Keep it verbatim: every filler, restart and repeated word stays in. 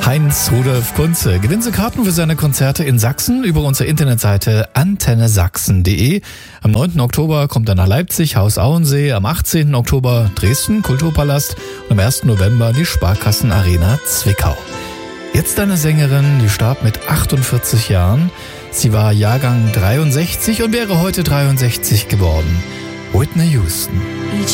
Heinz Rudolf Kunze. Gewinnen Sie Karten für seine Konzerte in Sachsen über unsere Internetseite antenne sachsen punkt de. Am neunten Oktober kommt er nach Leipzig, Haus Auensee. Am achtzehnten Oktober Dresden, Kulturpalast. Und am ersten November die Sparkassenarena Zwickau. Jetzt eine Sängerin, die starb mit achtundvierzig Jahren. Sie war Jahrgang dreiundsechzig und wäre heute dreiundsechzig geworden. Whitney Houston. Each